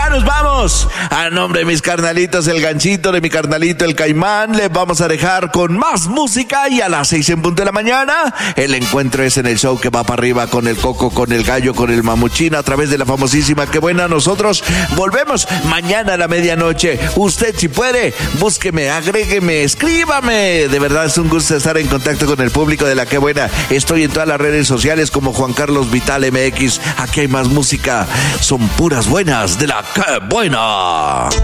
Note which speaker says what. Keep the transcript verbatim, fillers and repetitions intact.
Speaker 1: nos vamos. A nombre de mis carnalitos, el Ganchito, de mi carnalito, el Caimán, les vamos a dejar con más música y a las seis en punto de la mañana, el encuentro es en el show que va para arriba con el Coco, con el Gallo, con el Mamuchín, a través de la famosísima Qué Buena. Nosotros volvemos mañana a la medianoche. Usted, si puede, búsqueme, agrégueme, escríbame. De verdad es un gusto estar en contacto con el público de la Qué Buena. Estoy en todas las redes sociales como Juan Carlos Vital M X. Aquí hay más música. Son puras buenas de la Qué Buena.